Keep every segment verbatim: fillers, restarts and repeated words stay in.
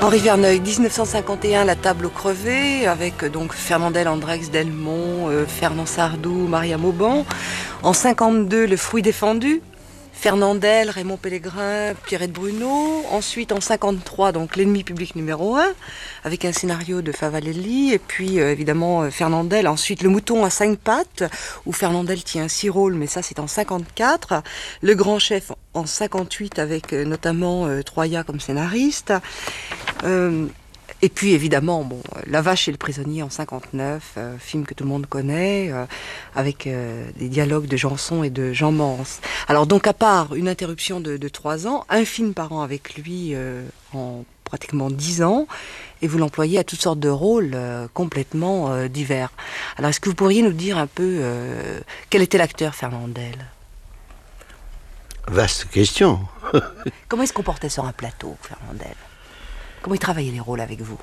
Henri Verneuil, dix-neuf cent cinquante et un, La table aux crevés, avec donc Fernandel, Andrex, Delmont, euh, Fernand Sardou, Maria Mauban. En cinquante-deux, Le fruit défendu, Fernandel, Raymond Pellegrin, Pierrette Bruno. Ensuite, en cinquante-trois, donc L'ennemi public numéro un, avec un scénario de Favalelli. Et puis, euh, évidemment, euh, Fernandel. Ensuite, Le mouton à cinq pattes, où Fernandel tient six rôles, mais ça, c'est en cinquante-quatre. Le grand chef en cinquante-huit, avec euh, notamment euh, Troya comme scénariste. Euh, et puis évidemment, bon, La vache et le prisonnier en cinquante-neuf, euh, film que tout le monde connaît, euh, avec euh, des dialogues de Janson et de Jean Mans. Alors donc à part une interruption de, de trois ans, un film par an avec lui euh, en pratiquement dix ans, et vous l'employez à toutes sortes de rôles euh, complètement euh, divers. Alors est-ce que vous pourriez nous dire un peu euh, quel était l'acteur Fernandel ? Vaste question. Comment il se comportait sur un plateau, Fernandel ? Comment il travaillait les rôles avec vous ?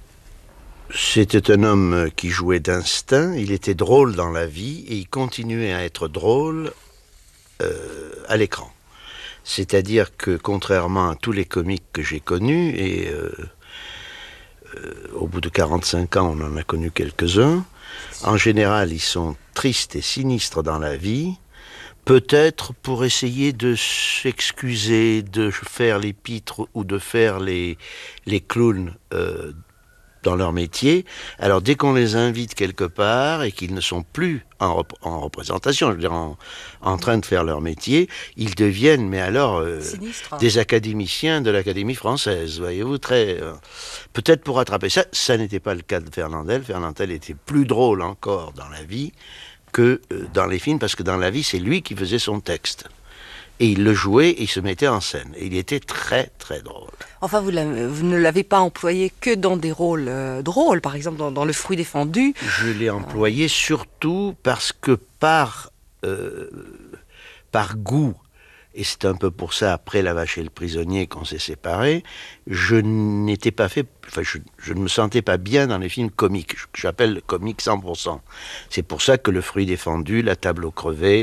C'était un homme qui jouait d'instinct, il était drôle dans la vie et il continuait à être drôle euh, à l'écran. C'est-à-dire que contrairement à tous les comiques que j'ai connus, et euh, euh, au bout de quarante-cinq ans on en a connu quelques-uns, en général ils sont tristes et sinistres dans la vie, peut-être pour essayer de s'excuser, de faire les pitres ou de faire les, les clowns euh, dans leur métier. Alors dès qu'on les invite quelque part et qu'ils ne sont plus en, rep- en représentation, je veux dire en, en train de faire leur métier, ils deviennent, mais alors, euh, des académiciens de l'Académie française, voyez-vous, très... Euh, peut-être pour rattraper ça. Ça n'était pas le cas de Fernandel. Fernandel était plus drôle encore dans la vie que dans les films, parce que dans la vie, c'est lui qui faisait son texte. Et il le jouait et il se mettait en scène. Et il était très, très drôle. Enfin, vous, vous ne l'avez pas employé que dans des rôles euh, drôles, par exemple dans, dans Le fruit défendu. Je l'ai employé euh... surtout parce que par, euh, par goût, et c'est un peu pour ça, après La vache et le prisonnier, qu'on s'est séparés, je n'étais pas fait, enfin, je, je ne me sentais pas bien dans les films comiques, que j'appelle comiques cent pour cent. C'est pour ça que Le fruit défendu, La table aux crevés,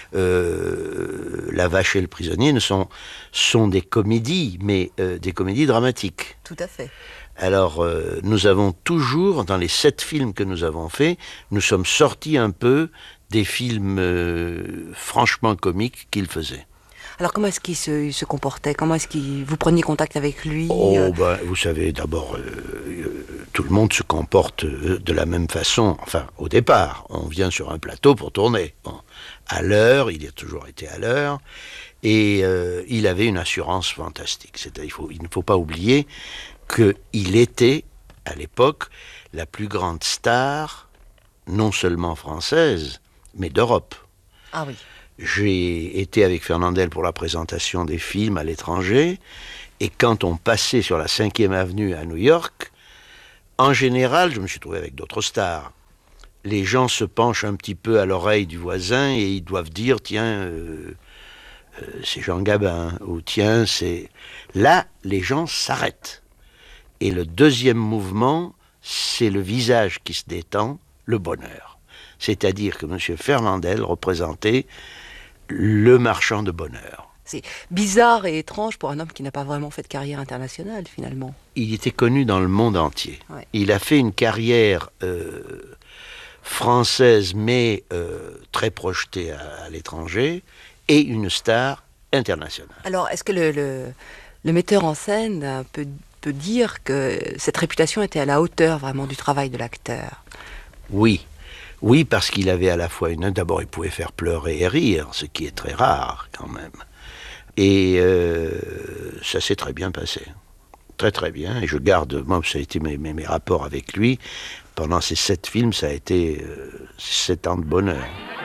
euh, La vache et le prisonnier ne sont, sont des comédies, mais euh, des comédies dramatiques. Tout à fait. Alors, euh, nous avons toujours, dans les sept films que nous avons faits, nous sommes sortis un peu des films euh, franchement comiques qu'il faisait. Alors comment est-ce qu'il se, il se comportait ? Comment est-ce que vous preniez contact avec lui ? Oh, ben, vous savez, d'abord, euh, tout le monde se comporte de la même façon. Enfin, au départ, on vient sur un plateau pour tourner. Bon, à l'heure, il a toujours été à l'heure, et euh, il avait une assurance fantastique. C'est-à-dire, il, faut, il ne faut pas oublier qu'il était, à l'époque, la plus grande star, non seulement française, mais d'Europe. Ah oui. J'ai été avec Fernandel pour la présentation des films à l'étranger, et quand on passait sur la cinquième avenue à New York, en général, je me suis trouvé avec d'autres stars. Les gens se penchent un petit peu à l'oreille du voisin et ils doivent dire « Tiens, euh, euh, c'est Jean Gabin » ou « Tiens, c'est... » Là, les gens s'arrêtent. Et le deuxième mouvement, c'est le visage qui se détend, le bonheur. C'est-à-dire que M. Fernandel représentait le marchand de bonheur. C'est bizarre et étrange pour un homme qui n'a pas vraiment fait de carrière internationale, finalement. Il était connu dans le monde entier. Ouais. Il a fait une carrière euh, française, mais euh, très projetée à, à l'étranger, et une star internationale. Alors, est-ce que le, le, le metteur en scène peut, peut dire que cette réputation était à la hauteur, vraiment, du travail de l'acteur ? Oui. Oui, parce qu'il avait à la fois une... D'abord, il pouvait faire pleurer et rire, ce qui est très rare, quand même. Et euh, ça s'est très bien passé. Très, très bien. Et je garde... Moi, ça a été mes, mes, mes rapports avec lui. Pendant ces sept films, ça a été euh, sept ans de bonheur.